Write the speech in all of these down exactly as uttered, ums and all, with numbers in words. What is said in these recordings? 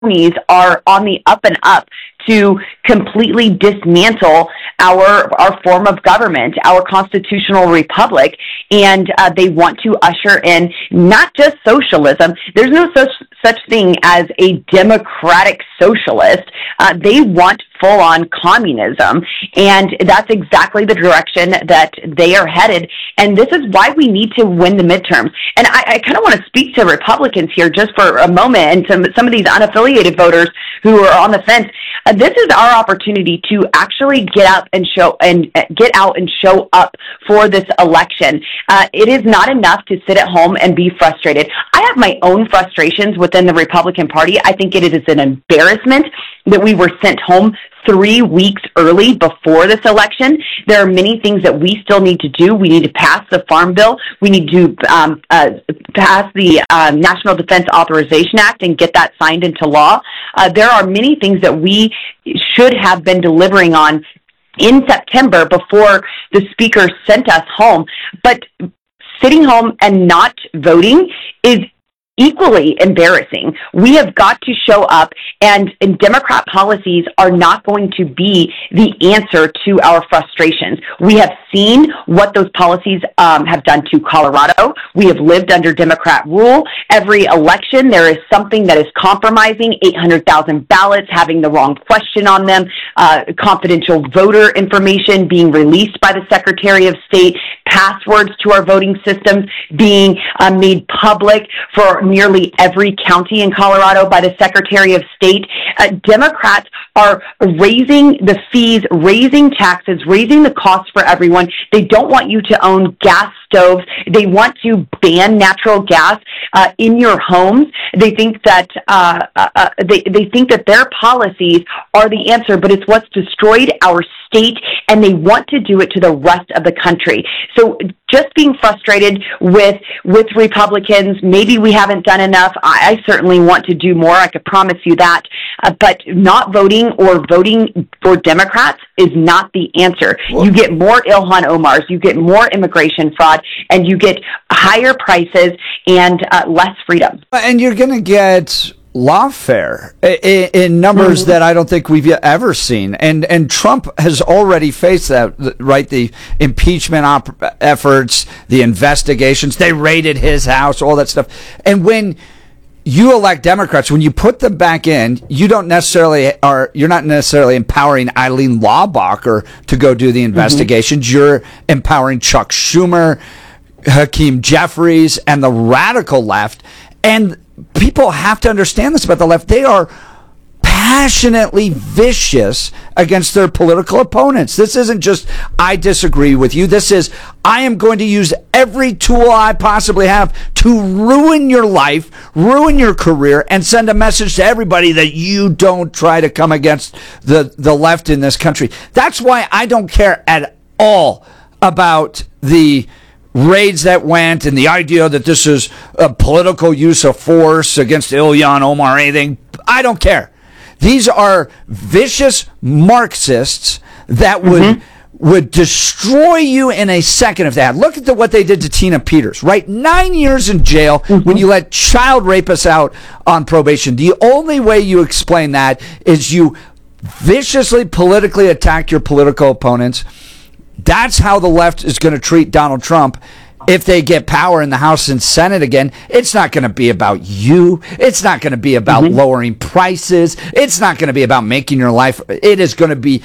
counties are on the up and up to completely dismantle our our form of government, our constitutional republic, and uh, they want to usher in not just socialism. There's no such such thing as a democratic socialist. Uh, they want full-on communism, and that's exactly the direction that they are headed. And this is why we need to win the midterms. And I, I kind of want to speak to Republicans here just for a moment, and some some of these unaffiliated voters who are on the fence. Uh, this is our opportunity to actually get out and show and uh, get out and show up for this election. Uh, it is not enough to sit at home and be frustrated. I have my own frustrations within the Republican Party. I think it is an embarrassment that we were sent home three weeks early before this election. There are many things that we still need to do. We need to pass the Farm Bill. We need to um, uh, pass the uh, National Defense Authorization Act and get that signed into law. Uh, there are many things that we should have been delivering on in September before the Speaker sent us home. But sitting home and not voting is equally embarrassing. We have got to show up, and, and Democrat policies are not going to be the answer to our frustrations. We have seen what those policies um, have done to Colorado. We have lived under Democrat rule. Every election, there is something that is compromising, eight hundred thousand ballots having the wrong question on them, uh, confidential voter information being released by the Secretary of State, passwords to our voting systems being uh, made public for nearly every county in Colorado by the Secretary of State. Uh, Democrats are raising the fees, raising taxes, raising the costs for everyone. They don't want you to own gas stoves. They want to ban natural gas uh, in your homes. They think that uh, uh, they they think that their policies are the answer, but it's what's destroyed our state, and they want to do it to the rest of the country. So just being frustrated with with Republicans, maybe we haven't done enough. I, I certainly want to do more. I could promise you that. Uh, but not voting or voting for Democrats is not the answer. Well, you get more Ilhan Omars, you get more immigration fraud, and you get higher prices and uh, less freedom. And you're going to get lawfare in, in numbers mm-hmm. that I don't think we've ever seen. And and Trump has already faced that, right? The impeachment op- efforts, the investigations, they raided his house, all that stuff. And when you elect Democrats, when you put them back in, you don't necessarily are, you're not necessarily empowering Eileen Laubacher to go do the investigations. Mm-hmm. You're empowering Chuck Schumer, Hakeem Jeffries, and the radical left. And people have to understand this about the left. They are passionately vicious against their political opponents. This isn't just, I disagree with you. This is, I am going to use every tool I possibly have to ruin your life, ruin your career, and send a message to everybody that you don't try to come against the, the left in this country. That's why I don't care at all about the raids that went and the idea that this is a political use of force against Ilhan Omar or anything. I don't care. These are vicious Marxists that would mm-hmm. would destroy you in a second if they had. Look at the, what they did to Tina Peters, right? Nine years in jail mm-hmm. when you let child rapists out on probation. The only way you explain that is you viciously politically attack your political opponents. That's how the left is going to treat Donald Trump if they get power in the House and Senate again. It's not going to be about you. It's not going to be about mm-hmm. lowering prices. It's not going to be about making your life. It is going to be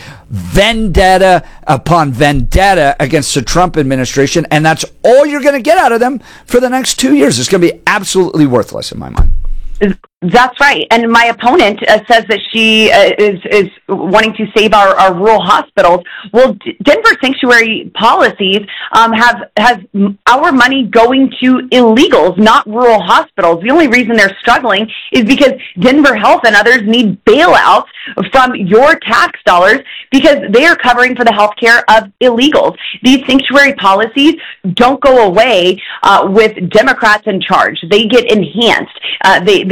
vendetta upon vendetta against the Trump administration, and that's all you're going to get out of them for the next two years. It's going to be absolutely worthless in my mind. That's right. And my opponent uh, says that she uh, is is wanting to save our, our rural hospitals. Well, D- Denver sanctuary policies um, have has our money going to illegals, not rural hospitals. The only reason they're struggling is because Denver Health and others need bailouts from your tax dollars because they are covering for the health care of illegals. These sanctuary policies don't go away uh, with Democrats in charge. They get enhanced. Uh, they they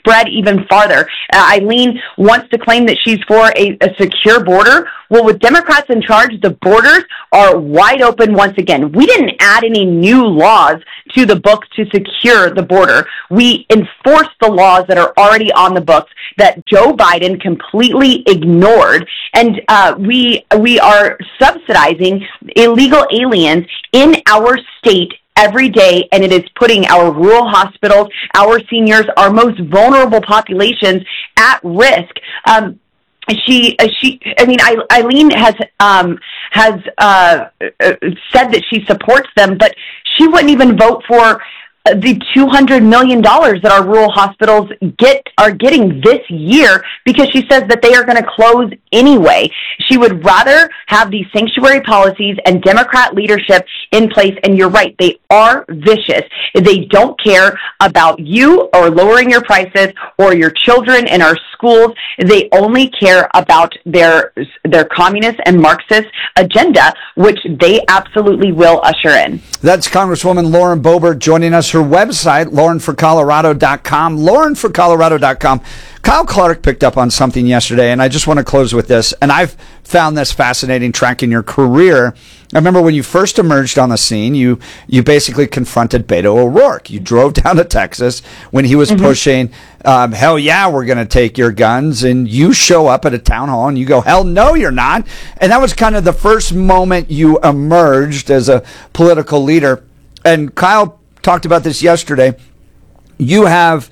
spread even farther. Uh, Eileen wants to claim that she's for a, a secure border. Well, with Democrats in charge, the borders are wide open once again. We didn't add any new laws to the books to secure the border. We enforced the laws that are already on the books that Joe Biden completely ignored, and uh, we we are subsidizing illegal aliens in our state every day, and it is putting our rural hospitals, our seniors, our most vulnerable populations at risk. Um, She, she. I mean, Eileen has um, has uh, said that she supports them, but she wouldn't even vote for the two hundred million dollars that our rural hospitals get are getting this year because she says that they are going to close anyway. She would rather have these sanctuary policies and Democrat leadership in place, and you're right, they are vicious. They don't care about you or lowering your prices or your children in our schools. They only care about their their communist and Marxist agenda, which they absolutely will usher in. That's Congresswoman Lauren Boebert joining us. Her website, lauren for colorado dot com, lauren for colorado dot com. Kyle Clark picked up on something yesterday, and I just want to close with this. And I've found this fascinating, tracking your career. I remember when you first emerged on the scene, you you basically confronted Beto O'Rourke. You drove down to Texas when he was mm-hmm. pushing, um, hell yeah, we're going to take your guns. And you show up at a town hall and you go, hell no, you're not. And that was kind of the first moment you emerged as a political leader. And Kyle talked about this yesterday. You have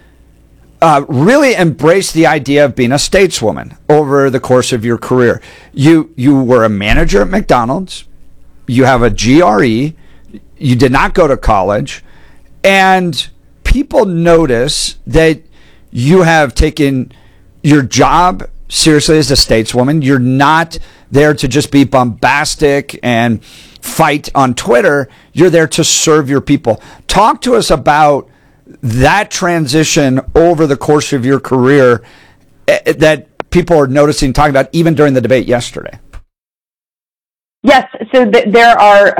Uh, really embraced the idea of being a stateswoman over the course of your career. You you were a manager at McDonald's. You have a G R E. You did not go to college. And people notice that you have taken your job seriously as a stateswoman. You're not there to just be bombastic and fight on Twitter. You're there to serve your people. Talk to us about that transition over the course of your career that people are noticing, talking about even during the debate yesterday. Yes, so th- there are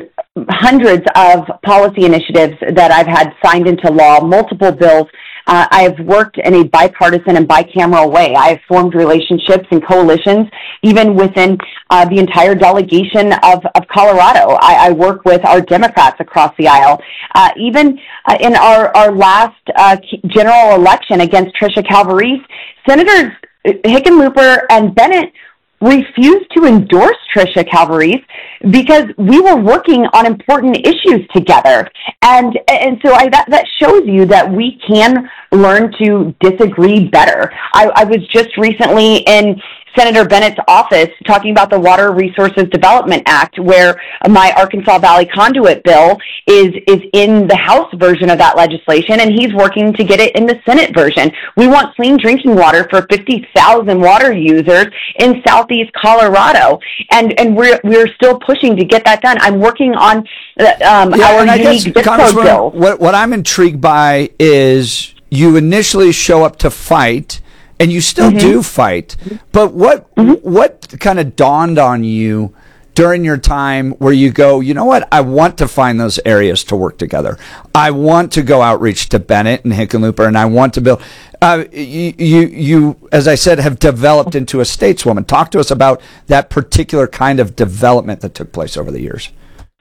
hundreds of policy initiatives that I've had signed into law, multiple bills. Uh, I have worked in a bipartisan and bicameral way. I have formed relationships and coalitions, even within uh, the entire delegation of, of Colorado. I, I work with our Democrats across the aisle. Uh, even uh, in our, our last uh, general election against Tricia Calvarese, Senators Hickenlooper and Bennett refused to endorse Tricia Calvarese because we were working on important issues together. And and so I, that, that shows you that we can learn to disagree better. I, I was just recently in Senator Bennett's office talking about the Water Resources Development Act, where my Arkansas Valley Conduit bill is is in the House version of that legislation, and he's working to get it in the Senate version. We want clean drinking water for fifty thousand water users in southeast Colorado, and and we're we're still pushing to get that done. I'm working on um, yeah, our and I unique guess, zip code bill. What, what I'm intrigued by is you initially show up to fight, and you still mm-hmm. do fight. But what mm-hmm. what kind of dawned on you during your time where you go, you know what, I want to find those areas to work together. I want to go outreach to Bennett and Hickenlooper, and I want to build. Uh, you, you, you, as I said, have developed into a stateswoman. Talk to us about that particular kind of development that took place over the years.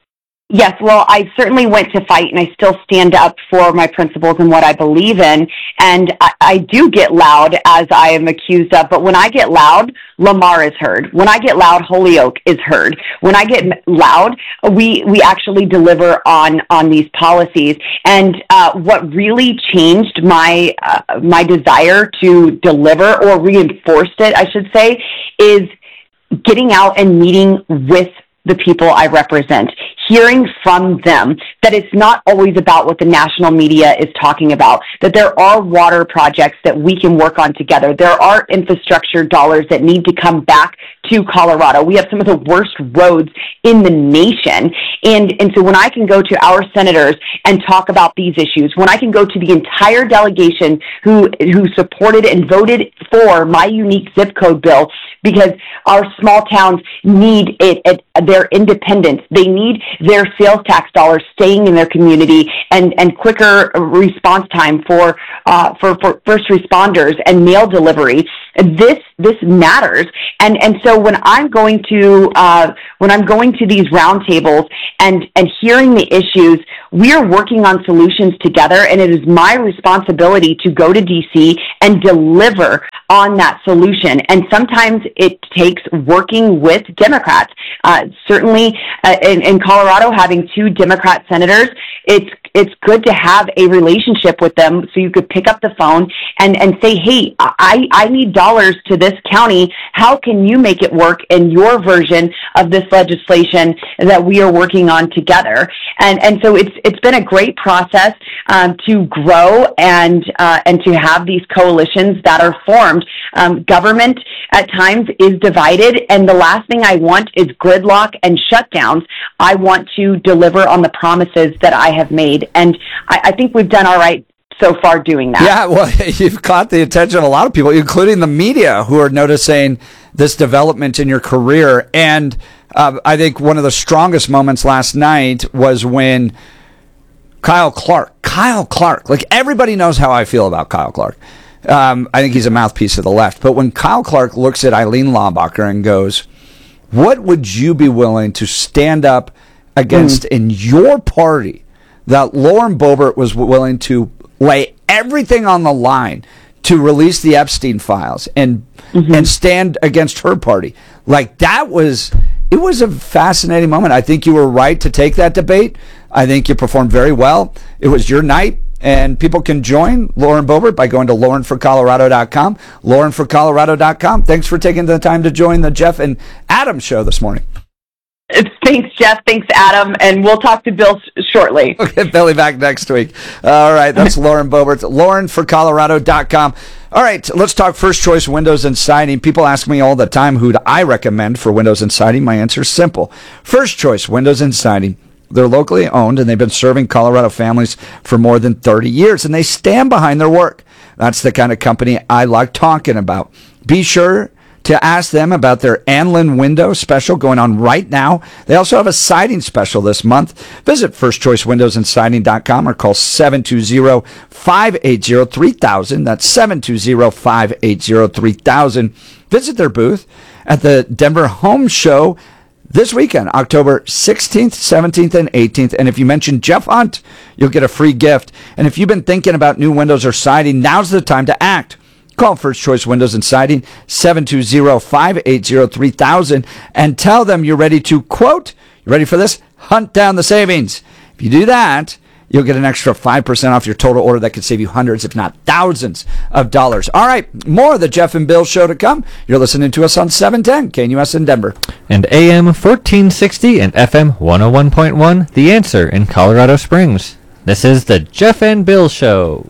Yes, well, I certainly went to fight, and I still stand up for my principles and what I believe in. And I, I do get loud, as I am accused of. But when I get loud, Lamar is heard. When I get loud, Holyoke is heard. When I get loud, we we actually deliver on on these policies. And uh, what really changed my uh, my desire to deliver, or reinforced it, I should say, is getting out and meeting with the people I represent, hearing from them that it's not always about what the national media is talking about, that there are water projects that we can work on together. There are infrastructure dollars that need to come back to Colorado. We have some of the worst roads in the nation. And, and so when I can go to our senators and talk about these issues, when I can go to the entire delegation who, who supported and voted for my unique zip code bill because our small towns need it, it, their independence. They need their sales tax dollars staying in their community and, and quicker response time for, uh, for, for first responders and mail delivery. This, this matters. And, and so when I'm going to, uh, when I'm going to these roundtables and, and hearing the issues, we are working on solutions together, and it is my responsibility to go to D C and deliver on that solution. And sometimes it takes working with Democrats. Uh, certainly uh, in, in Colorado, having two Democrat senators, it's it's good to have a relationship with them so you could pick up the phone and, and say, hey, I, I need dollars to this county. How can you make it work in your version of this legislation that we are working on together? And and so it's it's been a great process um, to grow and uh, and to have these coalitions that are formed. Um, government at times is divided, and the last thing I want is gridlock and shutdowns. I want to deliver on the promises that I have made, and I, I think we've done all right so far doing that. Yeah, well, you've caught the attention of a lot of people, including the media, who are noticing this development in your career. And uh, I think one of the strongest moments last night was when Kyle Clark, Kyle Clark, like everybody knows how I feel about Kyle Clark. Um, I think he's a mouthpiece of the left. But when Kyle Clark looks at Eileen Laubacher and goes, what would you be willing to stand up against mm. in your party that Lauren Boebert was willing to lay everything on the line to release the Epstein files and mm-hmm. and stand against her party? Like, that was, it was a fascinating moment. I think you were right to take that debate. I think you performed very well. It was your night. And people can join Lauren Boebert by going to lauren for colorado dot com. lauren for colorado dot com. Thanks for taking the time to join the Jeff and Adam show this morning. Thanks, Jeff. Thanks, Adam. And we'll talk to Bill shortly. We'll get Billy back next week. All right. That's Lauren Boebert. lauren for colorado dot com. All right. Let's talk First Choice Windows and Siding. People ask me all the time, who do I recommend for windows and siding? My answer is simple. First Choice Windows and Siding. They're locally owned, and they've been serving Colorado families for more than thirty years, and they stand behind their work. That's the kind of company I like talking about. Be sure to ask them about their Anlin window special going on right now. They also have a siding special this month. Visit first choice windows and siding dot com or call seven two zero, five eight zero, three thousand. That's seven two zero, five eight zero, three thousand. Visit their booth at the Denver Home Show this weekend, October sixteenth, seventeenth, and eighteenth. And if you mention Jeff Hunt, you'll get a free gift. And if you've been thinking about new windows or siding, now's the time to act. Call First Choice Windows and Siding, seven two zero, five eight zero, three thousand, and tell them you're ready to, quote, you ready for this? Hunt down the savings. If you do that, you'll get an extra five percent off your total order that could save you hundreds, if not thousands, of dollars. All right, more of the Jeff and Bill show to come. You're listening to us on seven ten K N U S in Denver. And A M fourteen sixty and F M one oh one point one, The Answer in Colorado Springs. This is the Jeff and Bill Show.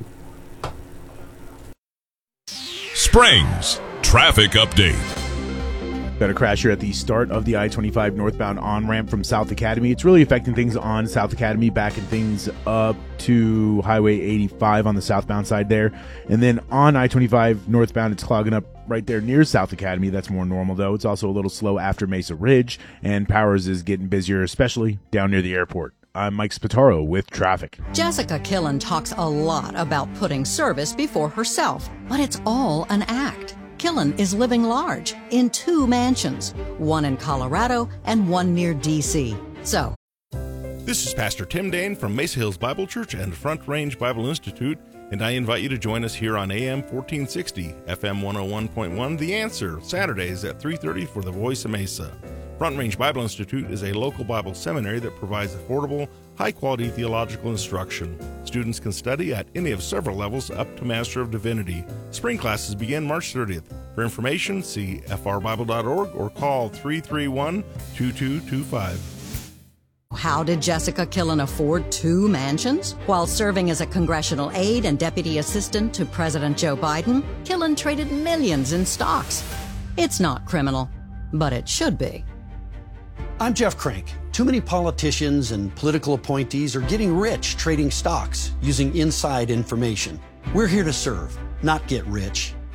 Springs Traffic Update. Got a crash here at the start of the I twenty-five northbound on-ramp from South Academy. It's really affecting things on South Academy, backing things up to Highway eighty-five on the southbound side there. And then on I twenty-five northbound, it's clogging up right there near South Academy. That's more normal, though. It's also a little slow after Mesa Ridge, and Powers is getting busier, especially down near the airport. I'm Mike Spataro with traffic. Jessica Killen talks a lot about putting service before herself, but it's all an act. Killen is living large in two mansions, one in Colorado and one near D C. So, this is Pastor Tim Dane from Mesa Hills Bible Church and Front Range Bible Institute, and I invite you to join us here on A M fourteen sixty, F M one oh one point one, The Answer, Saturdays at three thirty for the Voice of Mesa. Front Range Bible Institute is a local Bible seminary that provides affordable, high-quality theological instruction. Students can study at any of several levels up to Master of Divinity. Spring classes begin March thirtieth. For information, see f r bible dot org or call three three one, two two two five. How did Jessica Killen afford two mansions? While serving as a congressional aide and deputy assistant to President Joe Biden, Killen traded millions in stocks. It's not criminal, but it should be. I'm Jeff Crank. Too many politicians and political appointees are getting rich trading stocks using inside information. We're here to serve, not get rich.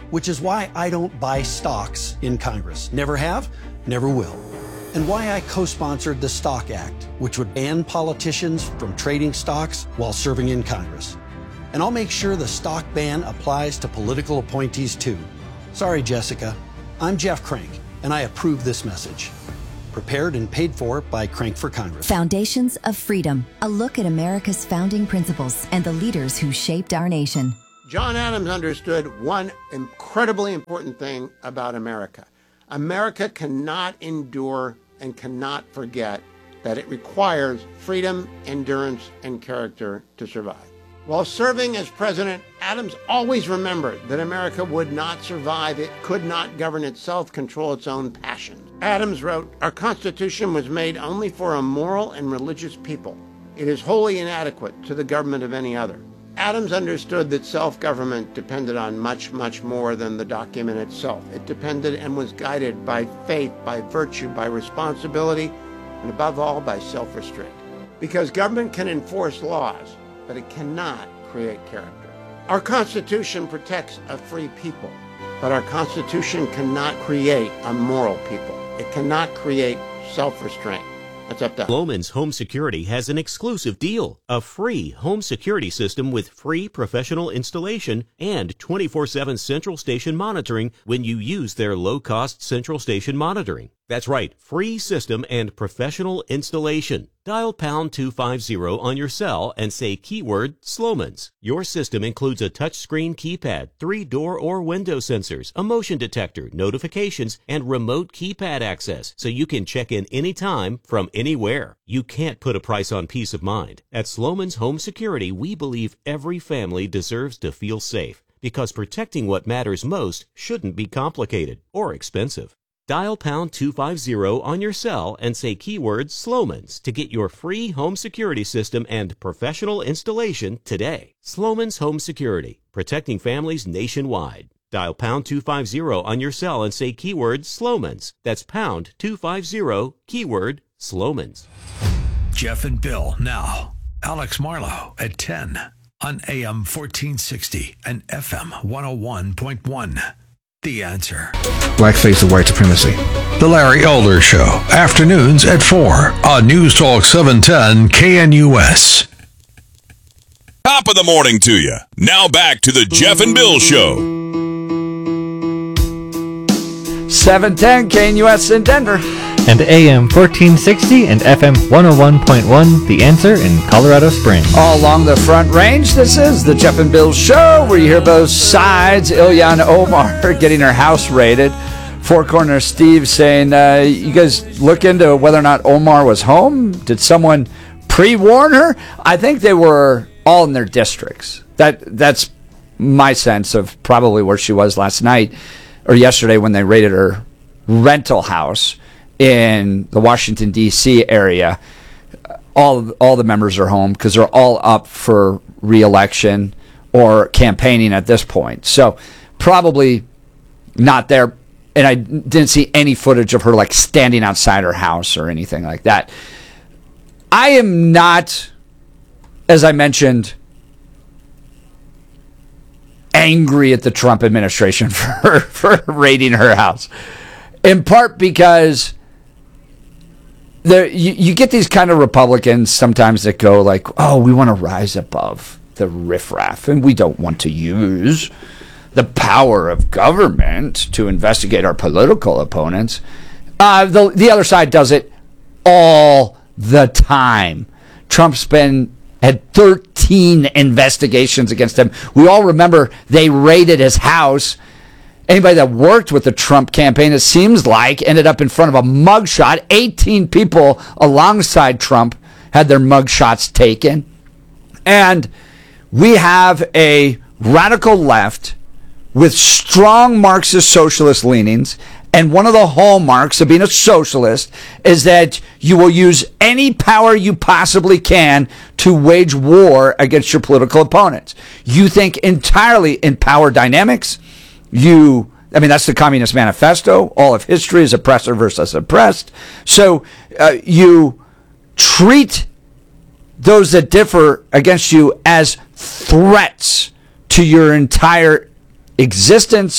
which is why I don't buy stocks in Congress. Never have, never will. And why I co-sponsored the Stock Act, which would ban politicians from trading stocks while serving in Congress. And I'll make sure the stock ban applies to political appointees too. Sorry, Jessica. I'm Jeff Crank, and I approve this message. Prepared and paid for by Crank for Congress. Foundations of Freedom, a look at America's founding principles and the leaders who shaped our nation. John Adams understood one incredibly important thing about America. America cannot endure and cannot forget that it requires freedom, endurance, and character to survive. While serving as president, Adams always remembered that America would not survive, it could not govern itself, control its own passions. Adams wrote, "Our Constitution was made only for a moral and religious people. It is wholly inadequate to the government of any other." Adams understood that self-government depended on much, much more than the document itself. It depended and was guided by faith, by virtue, by responsibility, and above all, by self-restraint. Because government can enforce laws, but it cannot create character. Our Constitution protects a free people, but our Constitution cannot create a moral people. It cannot create self-restraint. That's up to Sloman's Home Security has an exclusive deal, a free home security system with free professional installation and twenty-four seven central station monitoring when you use their low-cost central station monitoring. That's right, free system and professional installation. Dial pound two fifty on your cell and say keyword Sloman's. Your system includes a touchscreen keypad, three door or window sensors, a motion detector, notifications, and remote keypad access, so you can check in anytime from anywhere. You can't put a price on peace of mind. At Sloman's Home Security, we believe every family deserves to feel safe, because protecting what matters most shouldn't be complicated or expensive. Dial pound two fifty on your cell and say keyword Sloman's to get your free home security system and professional installation today. Sloman's Home Security, protecting families nationwide. Dial pound two fifty on your cell and say keyword Sloman's. That's pound two fifty, keyword Sloman's. Jeff and Bill now. Alex Marlowe at ten on A M fourteen sixty and F M one oh one point one. The Answer. Blackface of white supremacy. The Larry Elder Show. Afternoons at four on News Talk seven ten K N U S. Top of the morning to you. Now back to the Jeff and Bill Show. seven ten K N U S in Denver. And A M fourteen sixty and F M one oh one point one, The Answer in Colorado Springs. All along the Front Range, this is the Jeff and Bill Show, where you hear both sides. Ilhan Omar getting her house raided. Four Corner Steve saying, uh, you guys look into whether or not Omar was home? Did someone pre-warn her? I think they were all in their districts. That That's my sense of probably where she was last night or yesterday when they raided her rental house in the Washington, D C area. All all the members are home because they're all up for re-election or campaigning at this point. So probably not there. And I didn't see any footage of her like standing outside her house or anything like that. I am not, as I mentioned, angry at the Trump administration for, for raiding her house. In part because There, you, you get these kind of Republicans sometimes that go like, oh, we want to rise above the riffraff, and we don't want to use the power of government to investigate our political opponents. Uh, the, the other side does it all the time. Trump's been had thirteen investigations against him. We all remember they raided his house. Anybody that worked with the Trump campaign, it seems like, ended up in front of a mugshot. eighteen people alongside Trump had their mugshots taken. And we have a radical left with strong Marxist socialist leanings. And one of the hallmarks of being a socialist is that you will use any power you possibly can to wage war against your political opponents. You think entirely in power dynamics. You, I mean, that's the Communist Manifesto. All of history is oppressor versus oppressed. So uh, you treat those that differ against you as threats to your entire existence,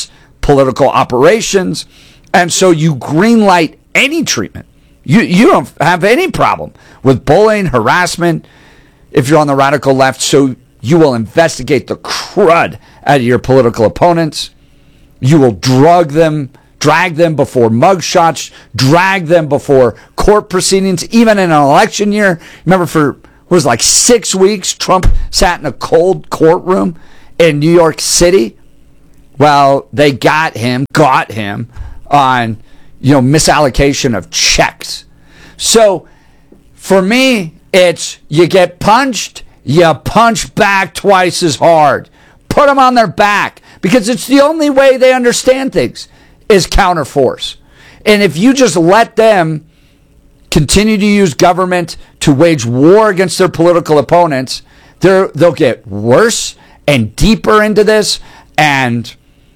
political operations. And so you greenlight any treatment. You, you don't have any problem with bullying, harassment, if you're on the radical left. So you will investigate the crud out of your political opponents. You will drug them, drag them before mugshots, drag them before court proceedings, even in an election year. Remember, for what was it, like six weeks, Trump sat in a cold courtroom in New York City. Well, they got him, got him on, you know, misallocation of checks. So for me, it's you get punched, you punch back twice as hard. Put them on their back, because it's the only way they understand things is counterforce. And if you just let them continue to use government to wage war against their political opponents, they're, they'll get worse and deeper into this and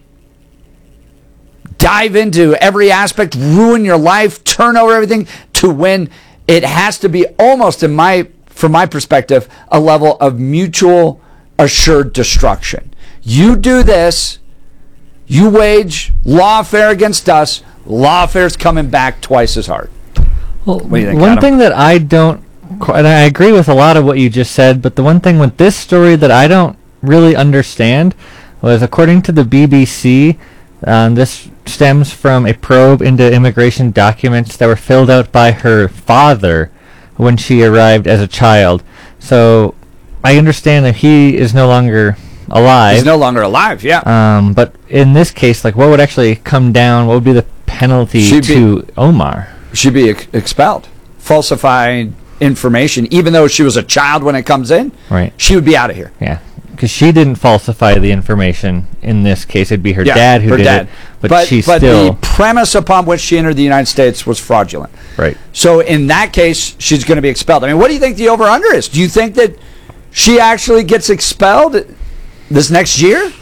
dive into every aspect, ruin your life, turn over everything to when it has to be almost, in my, from my perspective, a level of mutual assured destruction. You do this, you wage lawfare against us, lawfare's coming back twice as hard. Well, what do you think, one Adam? thing that I don't, and I agree with a lot of what you just said, but the one thing with this story that I don't really understand was, according to the B B C, um, this stems from a probe into immigration documents that were filled out by her father when she arrived as a child. So I understand that he is no longer alive. He's no longer alive, yeah. Um, but in this case, like, what would actually come down? What would be the penalty She'd to be, Omar? She'd be ex- expelled. Falsified information, even though she was a child when it comes in, right? She would be out of here. Yeah, because she didn't falsify the information. In this case, it'd be her yeah, dad who her did dad. it. But, but she but still. the premise upon which she entered the United States was fraudulent. Right. So in that case, she's going to be expelled. I mean, what do you think the over-under is? Do you think that she actually gets expelled this next year?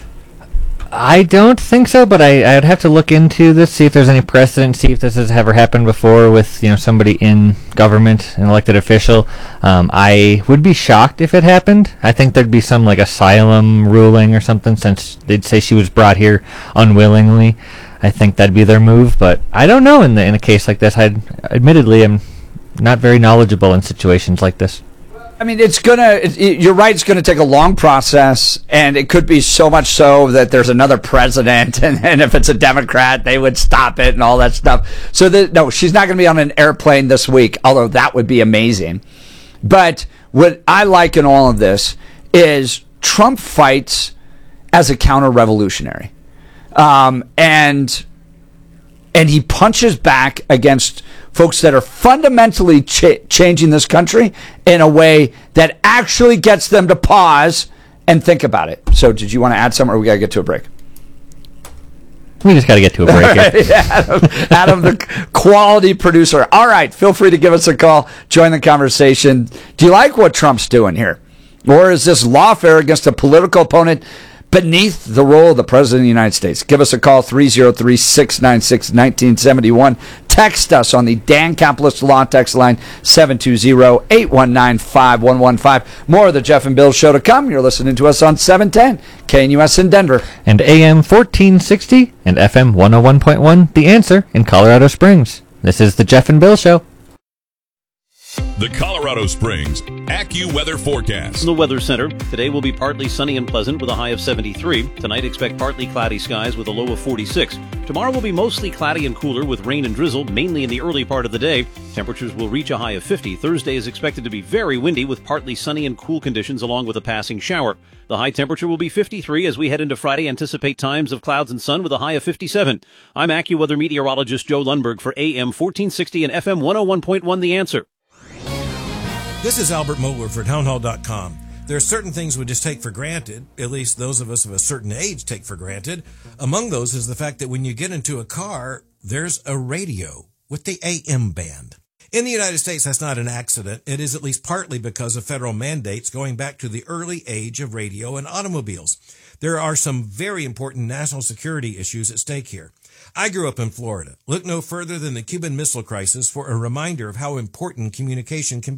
I don't think so, but I, I'd have to look into this, see if there's any precedent, see if this has ever happened before with, you know, somebody in government, an elected official. Um, I would be shocked if it happened. I think there'd be some, like, asylum ruling or something, since they'd say she was brought here unwillingly. I think that'd be their move, but I don't know in the in a case like this. I admittedly am not very knowledgeable in situations like this. I mean, it's gonna. It, it, you're right. It's gonna take a long process, and it could be so much so that there's another president, and, and if it's a Democrat, they would stop it and all that stuff. So that no, she's not gonna be on an airplane this week. Although that would be amazing. But what I like in all of this is Trump fights as a counter-revolutionary, um, and and he punches back against folks that are fundamentally ch- changing this country in a way that actually gets them to pause and think about it. So did you want to add something, or we got to get to a break? We just got to get to a break. yeah, Adam, Adam, the quality producer. All right, feel free to give us a call. Join the conversation. Do you like what Trump's doing here? Or is this lawfare against a political opponent beneath the role of the President of the United States? Give us a call, three oh three, six nine six, one nine seven one. Text us on the Dan Capitalist Law text line, seven two zero, eight one nine, five one one five. More of the Jeff and Bill Show to come. You're listening to us on seven ten K N U S in Denver. And A M fourteen sixty and F M one oh one point one, The Answer in Colorado Springs. This is the Jeff and Bill Show. The Colorado Springs AccuWeather forecast. The Weather Center. Today will be partly sunny and pleasant with a high of seventy-three. Tonight expect partly cloudy skies with a low of forty-six. Tomorrow will be mostly cloudy and cooler with rain and drizzle, mainly in the early part of the day. Temperatures will reach a high of fifty. Thursday is expected to be very windy with partly sunny and cool conditions along with a passing shower. The high temperature will be fifty-three as we head into Friday. Anticipate times of clouds and sun with a high of fifty-seven. I'm AccuWeather meteorologist Joe Lundberg for A M fourteen sixty and F M one oh one point one The Answer. This is Albert Mohler for townhall dot com. There are certain things we just take for granted, at least those of us of a certain age take for granted. Among those is the fact that when you get into a car, there's a radio with the A M band. In the United States, that's not an accident. It is at least partly because of federal mandates going back to the early age of radio and automobiles. There are some very important national security issues at stake here. I grew up in Florida. Look no further than the Cuban Missile Crisis for a reminder of how important communication can be.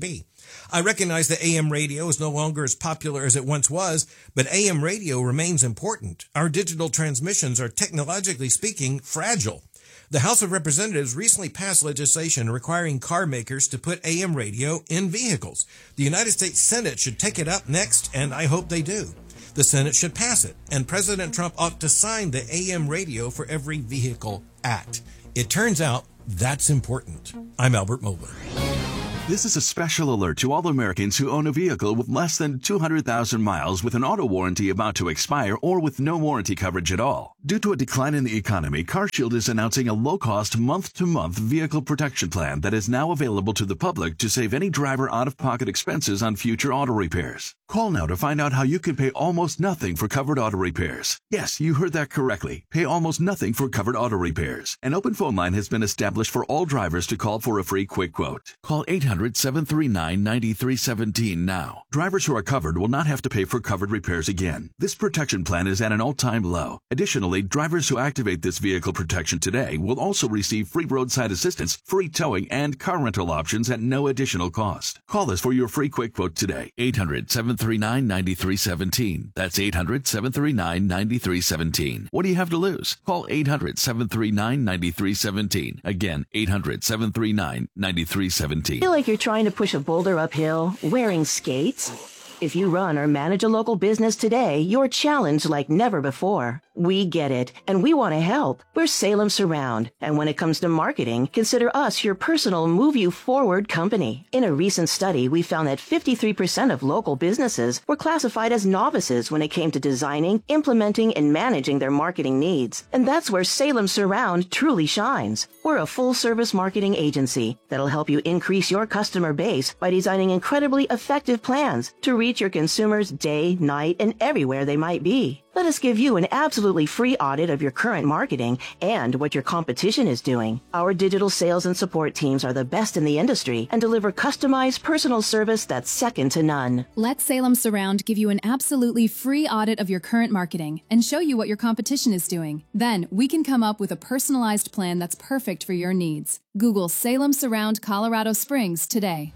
I recognize that A M radio is no longer as popular as it once was, but A M radio remains important. Our digital transmissions are, technologically speaking, fragile. The House of Representatives recently passed legislation requiring car makers to put A M radio in vehicles. The United States Senate should take it up next, and I hope they do. The Senate should pass it, and President Trump ought to sign the A M Radio for Every Vehicle Act. It turns out that's important. I'm Albert Mohler. This is a special alert to all Americans who own a vehicle with less than two hundred thousand miles with an auto warranty about to expire or with no warranty coverage at all. Due to a decline in the economy, CarShield is announcing a low-cost month-to-month vehicle protection plan that is now available to the public to save any driver out-of-pocket expenses on future auto repairs. Call now to find out how you can pay almost nothing for covered auto repairs. Yes, you heard that correctly. Pay almost nothing for covered auto repairs. An open phone line has been established for all drivers to call for a free quick quote. Call eight hundred, seven three nine, nine three one seven now. Drivers who are covered will not have to pay for covered repairs again. This protection plan is at an all-time low. Additionally, drivers who activate this vehicle protection today will also receive free roadside assistance, free towing, and car rental options at no additional cost. Call us for your free quick quote today. eight hundred, seven three nine, nine three one seven. That's eight hundred, seven three nine, nine three one seven. What do you have to lose? Call eight hundred, seven three nine, nine three one seven. Again, eight hundred, seven three nine, nine three one seven. Feel like you're trying to push a boulder uphill wearing skates? If you run or manage a local business today, you're challenged like never before. We get it, and we want to help. We're Salem Surround, and when it comes to marketing, consider us your personal move you forward company. In a recent study, we found that fifty-three percent of local businesses were classified as novices when it came to designing, implementing, and managing their marketing needs. And that's where Salem Surround truly shines. We're a full-service marketing agency that'll help you increase your customer base by designing incredibly effective plans to reach your consumers day, night, and everywhere they might be. Let us give you an absolutely free audit of your current marketing and what your competition is doing. Our digital sales and support teams are the best in the industry and deliver customized personal service that's second to none. Let Salem Surround give you an absolutely free audit of your current marketing and show you what your competition is doing. Then we can come up with a personalized plan that's perfect for your needs. Google Salem Surround Colorado Springs today.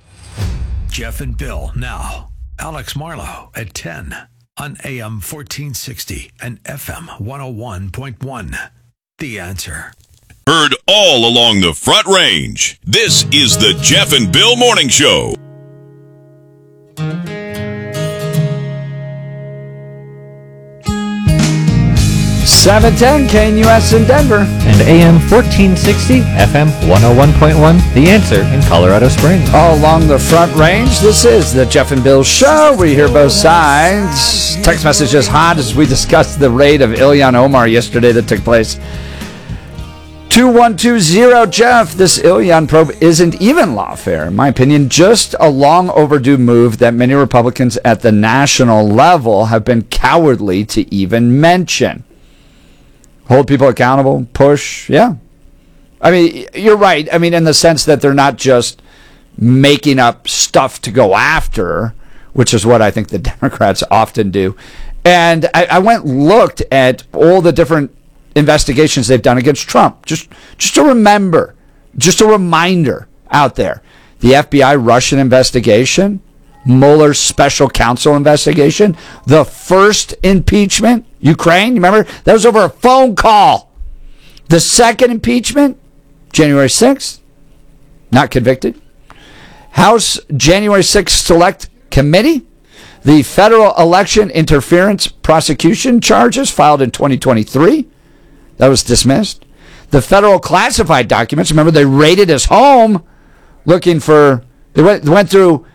Jeff and Bill now. Alex Marlowe at ten. On A M fourteen sixty and F M one oh one point one. The Answer. Heard all along the Front Range. This is the Jeff and Bill Morning Show. seven ten K N U S in Denver. And A M fourteen sixty, F M one oh one point one, The Answer in Colorado Springs. All along the Front Range, this is the Jeff and Bill Show. We hear both sides. Text messages hot as we discussed the raid of Ilhan Omar yesterday that took place. two one two zero Jeff, this Ilhan probe isn't even lawfare. In my opinion, just a long overdue move that many Republicans at the national level have been cowardly to even mention. Hold people accountable, push, yeah. I mean, you're right. I mean, in the sense that they're not just making up stuff to go after, which is what I think the Democrats often do. And I, I went and looked at all the different investigations they've done against Trump. Just, just to remember, just a reminder out there. The F B I Russian investigation, Mueller's special counsel investigation, the first impeachment, Ukraine, you remember? That was over a phone call. The second impeachment, January sixth, not convicted. House January sixth Select Committee, the federal election interference prosecution charges filed in twenty twenty-three, that was dismissed. The federal classified documents, remember they raided his home looking for, they went, they went through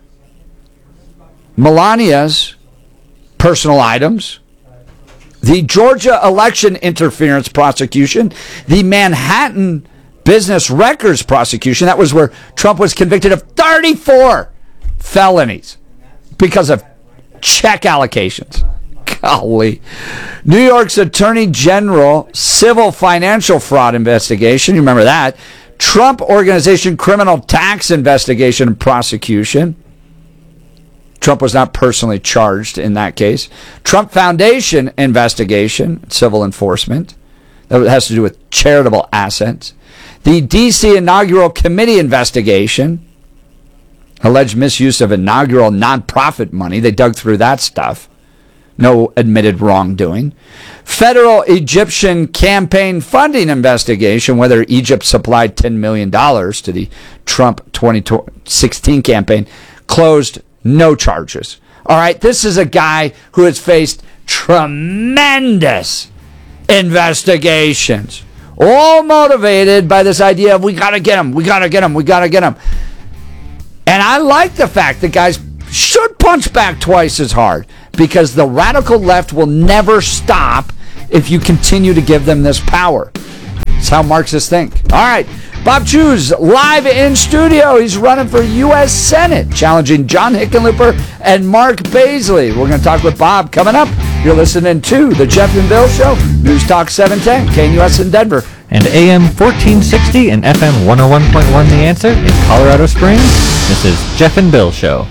Melania's personal items, the Georgia election interference prosecution, the Manhattan business records prosecution. That was where Trump was convicted of thirty-four felonies because of check allocations. Golly. New York's Attorney General civil financial fraud investigation. You remember that. Trump Organization criminal tax investigation and prosecution. Trump was not personally charged in that case. Trump Foundation investigation, civil enforcement. That has to do with charitable assets. The D C inaugural committee investigation. Alleged misuse of inaugural nonprofit money. They dug through that stuff. No admitted wrongdoing. Federal Egyptian campaign funding investigation, whether Egypt supplied ten million dollars to the Trump twenty sixteen campaign, closed. No charges. All right, this is a guy who has faced tremendous investigations, all motivated by this idea of we got to get him, we got to get him, we got to get him. And I like the fact that guys should punch back twice as hard, because the radical left will never stop if you continue to give them this power. That's how Marxists think. All right, Bob Chews live in studio. He's running for U S Senate, challenging John Hickenlooper and Mark Baisley. We're going to talk with Bob coming up. You're listening to The Jeff and Bill Show, News Talk seven ten, K N U S in Denver. And A M fourteen sixty and F M one oh one point one The Answer in Colorado Springs. This is Jeff and Bill Show.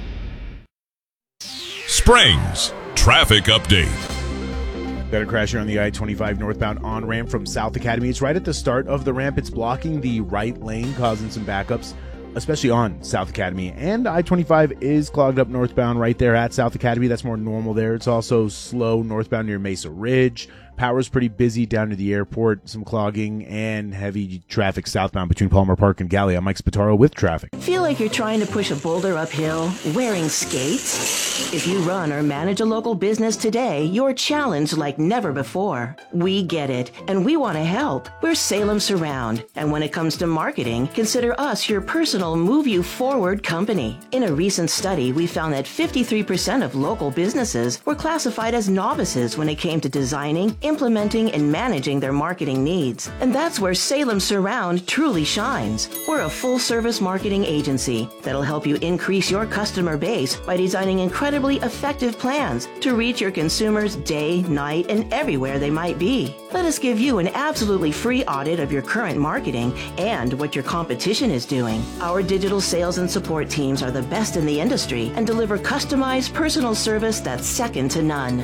Springs Traffic Update. Got a crash here on the I twenty-five northbound on-ramp from South Academy. It's right at the start of the ramp. It's blocking the right lane, causing some backups, especially on South Academy. And I twenty-five is clogged up northbound right there at South Academy. That's more normal there. It's also slow northbound near Mesa Ridge. Power's pretty busy down to the airport. Some clogging and heavy traffic southbound between Palmer Park and Galley. I'm Mike Spataro with traffic. Feel like you're trying to push a boulder uphill wearing skates? If you run or manage a local business today, you're challenged like never before. We get it, and we want to help. We're Salem Surround, and when it comes to marketing, consider us your personal move you forward company. In a recent study, we found that fifty-three percent of local businesses were classified as novices when it came to designing, implementing, and managing their marketing needs. And that's where Salem Surround truly shines. We're a full-service marketing agency that'll help you increase your customer base by designing incredibly effective plans to reach your consumers day, night, and everywhere they might be. Let us give you an absolutely free audit of your current marketing and what your competition is doing. Our digital sales and support teams are the best in the industry and deliver customized personal service that's second to none.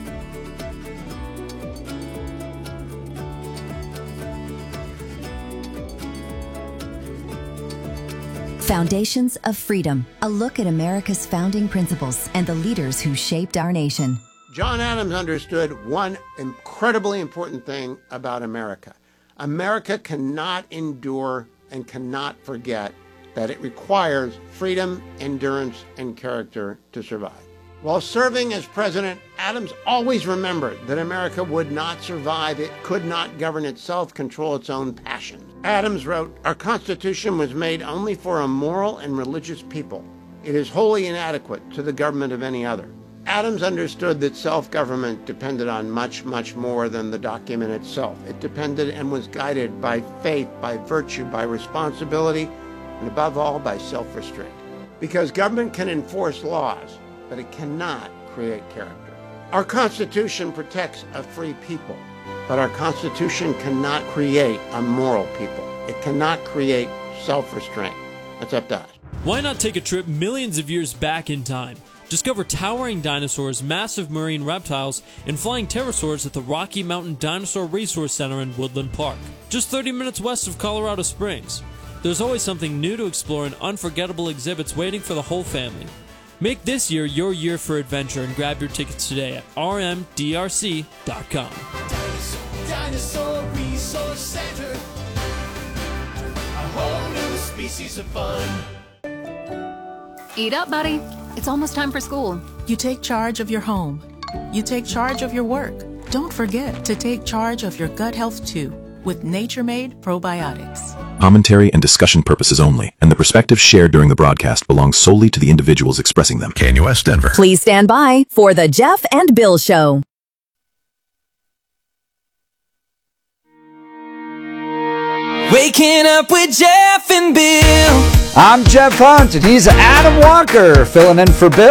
Foundations of Freedom, a look at America's founding principles and the leaders who shaped our nation. John Adams understood one incredibly important thing about America. America cannot endure and cannot forget that it requires freedom, endurance, and character to survive. While serving as president, Adams always remembered that America would not survive, it could not govern itself, control its own passions. Adams wrote, "Our Constitution was made only for a moral and religious people. It is wholly inadequate to the government of any other." Adams understood that self-government depended on much, much more than the document itself. It depended and was guided by faith, by virtue, by responsibility, and above all, by self-restraint. Because government can enforce laws, but it cannot create character. Our Constitution protects a free people, but our Constitution cannot create a moral people. It cannot create self-restraint. That's up to us. Why not take a trip millions of years back in time? Discover towering dinosaurs, massive marine reptiles, and flying pterosaurs at the Rocky Mountain Dinosaur Resource Center in Woodland Park, just thirty minutes west of Colorado Springs. There's always something new to explore and unforgettable exhibits waiting for the whole family. Make this year your year for adventure and grab your tickets today at r m d r c dot com. Dinosaur, Dinosaur Resource Center, a whole new species of fun. Eat up, buddy. It's almost time for school. You take charge of your home. You take charge of your work. Don't forget to take charge of your gut health too with Nature Made Probiotics. Commentary and discussion purposes only, and the perspectives shared during the broadcast belong solely to the individuals expressing them. K N U S Denver. Please stand by for the Jeff and Bill Show. Waking up with Jeff and Bill. I'm Jeff Hunt, and he's Adam Walker, filling in for Bill.